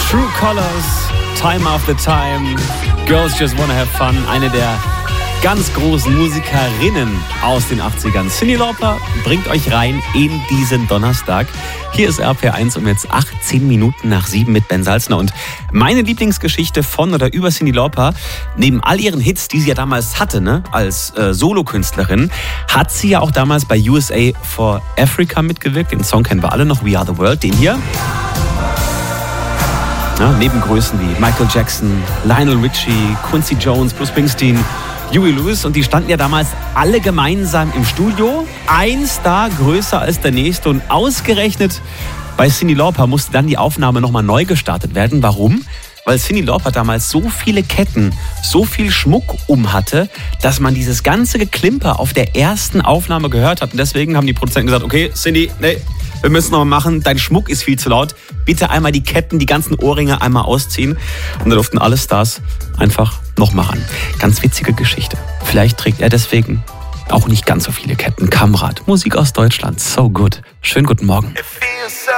True Colors, Time After Time, Girls Just Wanna Have Fun, eine der ganz großen Musikerinnen aus den 80ern. Cyndi Lauper bringt euch rein in diesen Donnerstag. Hier ist RPR1 um jetzt 18 Minuten nach 7 mit Ben Salzner. Und meine Lieblingsgeschichte von oder über Cyndi Lauper, neben all ihren Hits, die sie ja damals hatte, ne, als Solokünstlerin, hat sie ja auch damals bei USA for Africa mitgewirkt. Den Song kennen wir alle noch, We Are the World, den hier. Ja, neben Größen wie Michael Jackson, Lionel Richie, Quincy Jones, Bruce Springsteen, Huey Lewis, und die standen ja damals alle gemeinsam im Studio. Ein Star größer als der nächste, und ausgerechnet bei Cyndi Lauper musste dann die Aufnahme nochmal neu gestartet werden. Warum? Weil Cyndi Lauper damals so viele Ketten, so viel Schmuck hatte, dass man dieses ganze Geklimper auf der ersten Aufnahme gehört hat. Und deswegen haben die Produzenten gesagt, okay, Cyndi, nee, wir müssen noch mal machen, dein Schmuck ist viel zu laut. Bitte einmal die Ketten, die ganzen Ohrringe einmal ausziehen. Und da durften alle Stars einfach noch machen. Ganz witzige Geschichte. Vielleicht trägt er deswegen auch nicht ganz so viele Ketten. Kamrat, Musik aus Deutschland, so good. Schönen guten Morgen.